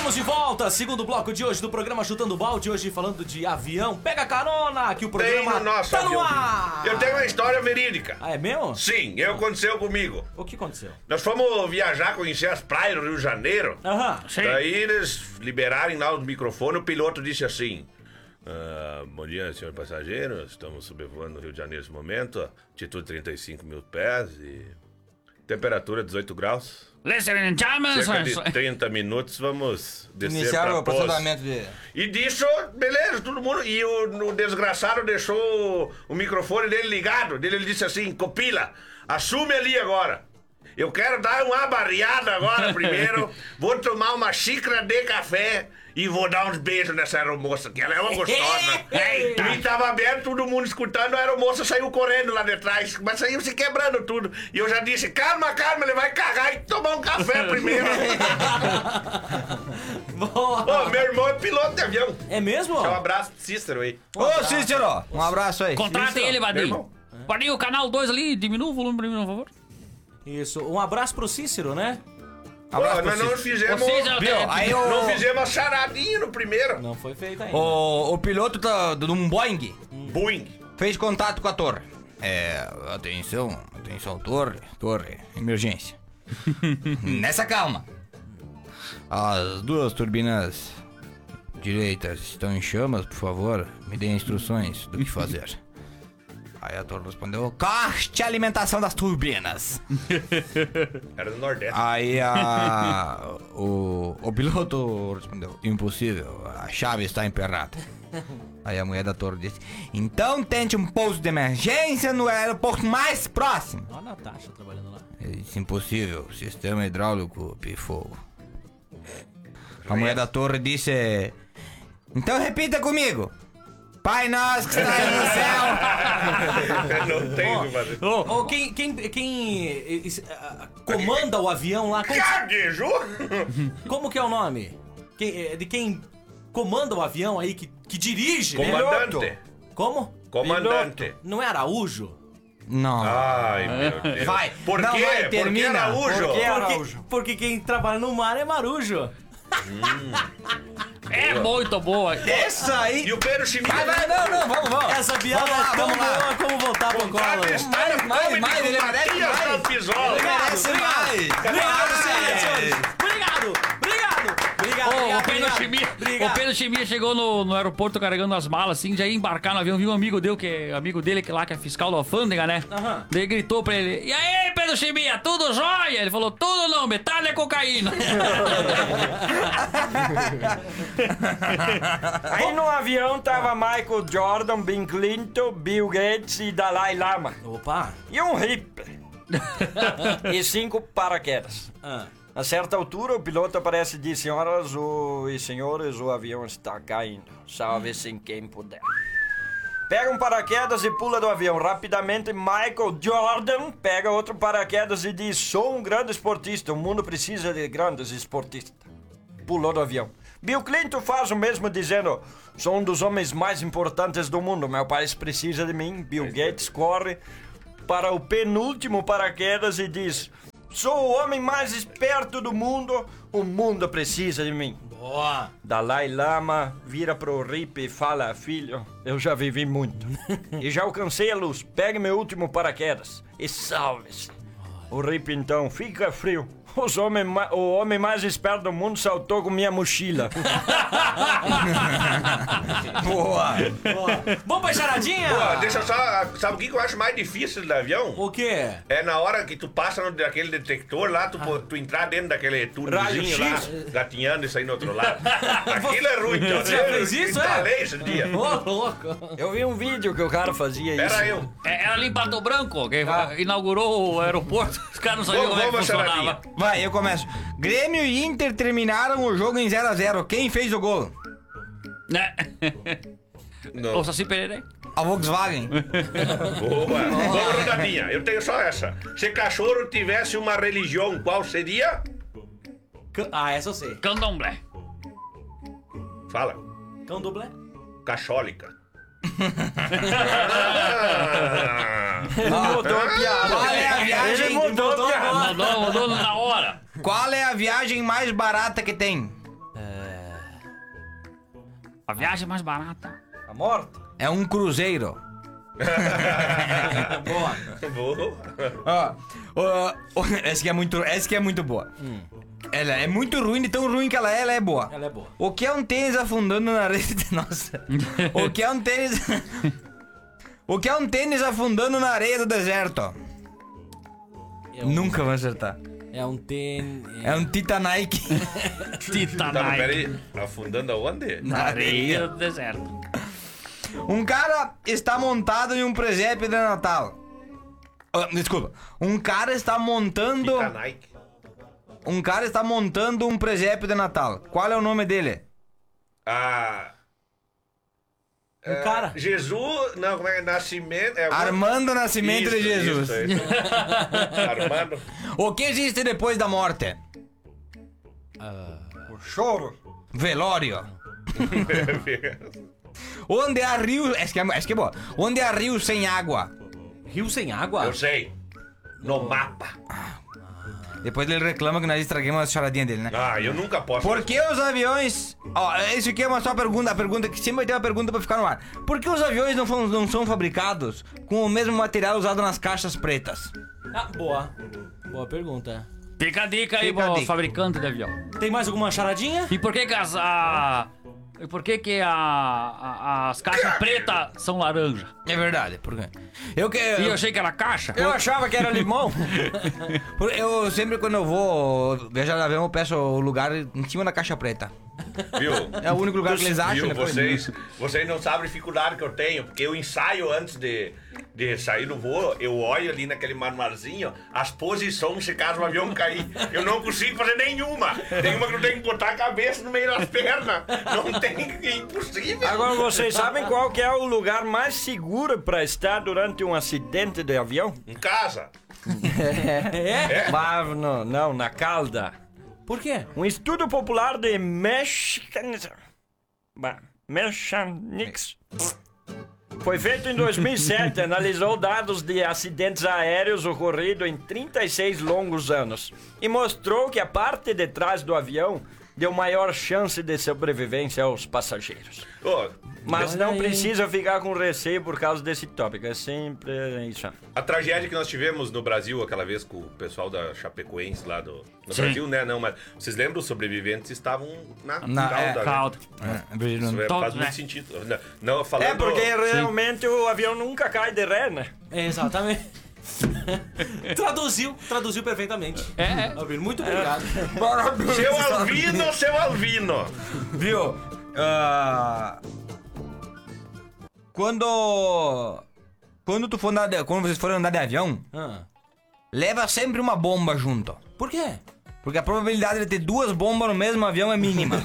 Estamos de volta, segundo bloco de hoje do programa Chutando Balde, hoje falando de avião. Pega carona, que o programa tá no ar! Eu tenho uma história verídica. Ah, é mesmo? Sim, aconteceu comigo. O que aconteceu? Nós fomos viajar, conhecer as praias do Rio de Janeiro. Aham. Daí eles liberaram lá o microfone, o piloto disse assim: bom dia, senhor passageiro, estamos sobrevoando o Rio de Janeiro nesse momento, altitude 35 mil pés e temperatura 18 graus. Cerca de 30 minutos vamos descer Iniciar pra o procedimento de... E disso, beleza, todo mundo. E o desgraçado deixou o microfone dele ligado. Ele disse assim: Copila, assume ali agora. Eu quero dar uma barriada agora primeiro. Vou tomar uma xícara de café e vou dar uns beijos nessa aeromoça, que ela é uma gostosa. E tava aberto, todo mundo escutando, a aeromoça saiu correndo lá de trás, mas saiu se quebrando tudo. E eu já disse: calma, ele vai cagar e tomar um café primeiro. Boa! Ô, meu irmão é piloto de avião. É mesmo? Um abraço pro Cícero aí. Ô, Cícero, um abraço aí. Contratem ele, Meu Vadinho. irmão. Vadinho, o canal 2 ali, diminua o volume pra mim, por favor. Isso, um abraço pro Cícero, né? Abraço pro Nós não Cícero. fizemos. Vocês já Viu? tem- Aí Não o, fizemos a charadinha no primeiro. Não foi feito ainda. o piloto de um Boeing Boeing. fez contato com a torre. Atenção, torre, emergência. Nessa calma. As duas turbinas direitas estão em chamas, por favor, me dê instruções do que fazer. Aí a torre respondeu: corte a alimentação das turbinas. Era do Nordeste. Aí o piloto respondeu: impossível, a chave está emperrada. Aí a mulher da torre disse: então tente um pouso de emergência no aeroporto mais próximo. Olha a Natasha trabalhando lá. Ele disse: impossível, sistema hidráulico pifou. A mulher da torre disse: então repita comigo: Pai nosso que está no céu. Não tem o que fazer. Ô, comanda o avião lá? Gaguejou? Como que é o nome? De quem comanda o avião aí, que dirige, né? Comandante. Como? Comandante. Não é Araújo? Não. Ai, meu Deus. Vai. Por Não, quê? vai, Por que termina. Araújo? Porque quem trabalha no mar é Marujo. É muito boa. Isso aí. E o Pedro Chimia? Vai, não, vamos. Essa piada Vamos lá, é tão vamos lá. boa como voltar pro colo. Mais, ele merece mais. Da pisola. Ele merece mais. Obrigado, senhoras e senhores. Obrigado. O Pedro Chimia chegou no aeroporto carregando as malas, assim, já ia embarcar no avião, viu um amigo dele, que é fiscal da alfândega, né? Aham. Daí gritou pra ele: e aí, Pedro Chimia, tudo jóia? Ele falou: tudo não, metade é cocaína. Aí no avião tava Michael Jordan, Bill Clinton, Bill Gates e Dalai Lama. Opa. E um hippie. E 5 paraquedas. Ah. A certa altura, o piloto aparece e diz: senhoras e senhores, o avião está caindo. Salve-se quem puder. Pega um paraquedas e pula do avião. Rapidamente, Michael Jordan pega outro paraquedas e diz: sou um grande esportista, o mundo precisa de grandes esportistas. Pulou do avião. Bill Clinton faz o mesmo dizendo: sou um dos homens mais importantes do mundo, meu país precisa de mim. Bill Gates corre para o penúltimo paraquedas e diz: sou o homem mais esperto do mundo, o mundo precisa de mim. Boa. Dalai Lama vira pro hippie e fala: filho, eu já vivi muito e já alcancei a luz, pegue meu último paraquedas e salve-se. O hippie então: fica frio, o homem mais esperto do mundo saltou com minha mochila. Boa. Vamos pra charadinha? Pô, deixa eu só. Sabe o que eu acho mais difícil do avião? O quê? É na hora que tu passa naquele detector lá, tu entrar dentro daquele túnelzinho lá, gatinhando e sair no outro lado. Aquilo é ruim, tio. Você já fez isso, instalei esse dia. Ô, louco. Eu vi um vídeo que o cara fazia isso. Era eu. Era ali em Pato Branco, que inaugurou o aeroporto. Os caras não sabiam como é que Vamos, funcionava. charadinha. Vai, eu começo. Grêmio e Inter terminaram o jogo em 0-0. Quem fez o gol? Né? Não. Ô, Saci Pereira. A Volkswagen. Boa. Boa rodadinha. Eu tenho só essa. Se cachorro tivesse uma religião, qual seria? Essa eu sei. Candomblé. Fala. Candomblé. Católica. Ele mudou a piada. Qual é a viagem? Ele mudou a piada. Mandou na hora. Qual é a viagem mais barata que tem? A viagem mais barata. A morte? É um cruzeiro. Boa. Essa que é muito boa. Ela é muito ruim, de tão ruim que ela é boa. Ela é boa. O que é um tênis afundando na areia? Nossa. O que é um tênis... O que é um tênis afundando na areia do deserto? Nunca vai acertar. É um tênis... É um Titanic. Tá, Titanic. peraí. Afundando aonde? Na Areia do deserto. Um cara está montado em um presépio de Natal. Desculpa. Um cara está montando... Titanic. Um cara está montando um presépio de Natal. Qual é o nome dele? Um cara. Jesus... Não, como é? Nascimento... Armando Nascimento de Jesus. Isso. Armando... O que existe depois da morte? O choro? Velório. Onde há rio... Essa que é boa. Onde há rio sem água? Rio sem água? Eu sei. No mapa. Depois ele reclama que nós estraguemos a charadinha dele, né? Ah, eu nunca posso... Por que os aviões... Ó, isso aqui é uma só pergunta. A pergunta que sempre vai ter uma pergunta pra ficar no ar. Por que os aviões não são fabricados com o mesmo material usado nas caixas pretas? Ah, boa. Boa pergunta. Fica a dica aí, Fica a pro dica. fabricante de avião. Tem mais alguma charadinha? E por que que as caixas pretas são laranja? É verdade, por quê? E eu achei que era caixa. Eu achava que era limão. Eu sempre quando eu vou viajar de avião eu peço o lugar em cima da caixa preta. Viu? É o único lugar que eles acham. Viu? Depois. Vocês não sabem a dificuldade que eu tenho, porque eu ensaio antes de sair do voo, eu olho ali naquele marmarzinho as posições se caso o avião cair. Eu não consigo fazer nenhuma. Tem uma que eu tenho que botar a cabeça no meio das pernas. Não tem, é impossível. Agora vocês sabem qual que é o lugar mais seguro para estar durante um acidente de avião? Em casa. É? Mas não, na calda. Por quê? Um estudo popular de Mechanix foi feito em 2007, analisou dados de acidentes aéreos ocorridos em 36 longos anos e mostrou que a parte de trás do avião deu maior chance de sobrevivência aos passageiros. Ô, Mas Olha não aí. precisa ficar com receio por causa desse tópico, é sempre isso. a tragédia que nós tivemos no Brasil aquela vez com o pessoal da Chapecoense lá no Sim. Brasil, né? Não, mas vocês lembram? Os sobreviventes estavam na Na- cauda. né? Caldo. Isso faz né? muito sentido. Não, falando... É porque realmente o avião nunca cai de ré, né? Exatamente. Traduziu perfeitamente. É. Albino, muito obrigado. Seu Alvino! Viu? Quando vocês forem andar de avião, Ah, leva sempre uma bomba junto. por quê? Porque a probabilidade de ter duas bombas no mesmo avião é mínima.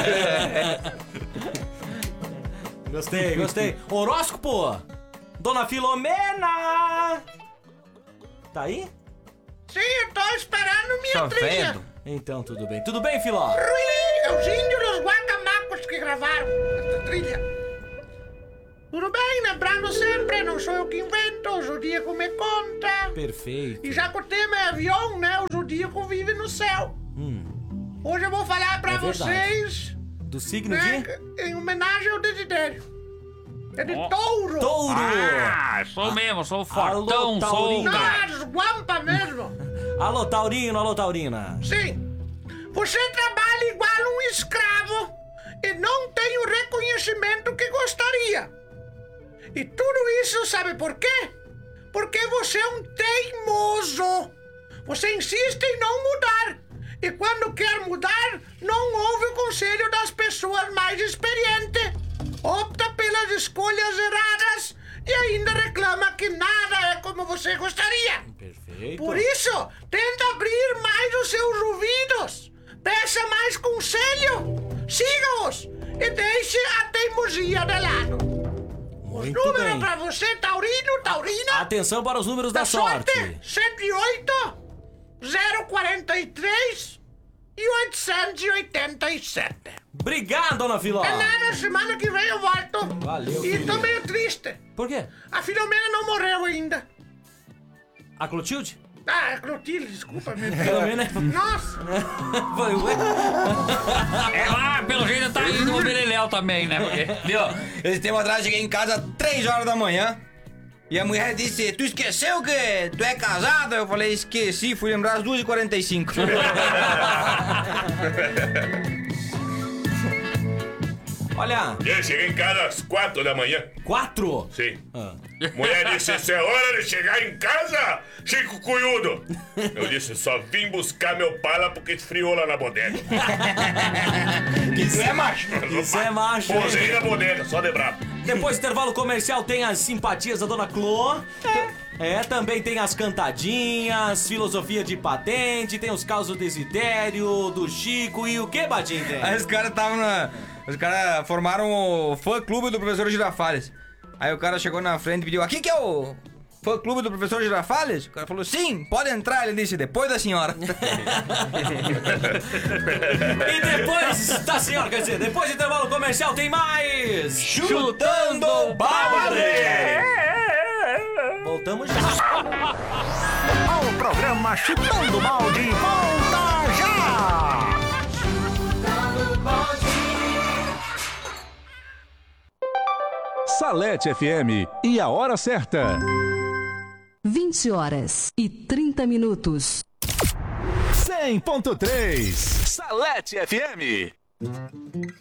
Gostei. Horóscopo! Dona Filomena! Tá aí? Sim, eu tô esperando minha Só trilha. fedo. Então, tudo bem. Tudo bem, Filó? É os índios dos guacamacos que gravaram essa trilha. Tudo bem, lembrando sempre, não sou eu que invento, o Zodíaco me conta. Perfeito. E já que o tema é avião, né, o Zodíaco vive no céu. Hoje eu vou falar pra É verdade. vocês, Do signo né, de... em homenagem ao Desidério. É de Ó. touro. Touro! Ah, sou mesmo, sou fortão, Alô, sou... Taurino. Ah, desguampa mesmo. Alô, Taurino, alô, Taurina. Sim. Você trabalha igual um escravo e não tem o reconhecimento que gostaria. E tudo isso sabe por quê? Porque você é um teimoso. Você insiste em não mudar. E quando quer mudar, não ouve o conselho das pessoas mais experientes. Opta pelas escolhas erradas e ainda reclama que nada é como você gostaria. Perfeito. Por isso, tenta abrir mais os seus ouvidos. Peça mais conselho. Siga-os e deixe a teimosia de lado. Muito Número bem. pra você, Taurino, Taurina. Atenção para os números da Da sorte. sorte. 108, 043 e 887. Obrigado, Dona Filó. É nada, semana que vem eu volto. Valeu, E tô querido. meio triste. Por quê? A Filomena não morreu ainda. A Clotilde? Ah, é Clotilde, desculpa, meu Filomena é... Nossa. Foi, ué? É lá, pelo jeito tá indo o Beleléu Rafael também, né? Porque... Viu? Esse tempo atrás cheguei em casa às 3 horas da manhã. E a mulher disse, tu esqueceu que tu é casado? Eu falei, esqueci, fui lembrar às 2h45. Olha, Eu cheguei em casa às 4 da manhã. 4? Sim. Mulher disse, isso é hora de chegar em casa, Chico Cunhudo. Eu disse, só vim buscar meu pala porque esfriou lá na bodega. Isso é macho. Isso é macho, Posei hein? na bodega, só de brabo. Depois do intervalo comercial tem as simpatias da Dona Clô. Também tem as cantadinhas, filosofia de patente, tem os causos do Desidério, do Chico e o que, Badinho, tem? Aí os caras estavam Os caras formaram o fã-clube do professor Girafales. Aí o cara chegou na frente e pediu, aqui que é o fã-clube do professor Girafales? O cara falou, sim, pode entrar. Ele disse, depois da senhora. E depois da senhora, quer dizer, depois do intervalo comercial tem mais... Chutando o balde! Voltamos já. O programa Chutando Balde volta já! Salete FM e a hora certa. 20h30. 100.3 Salete FM.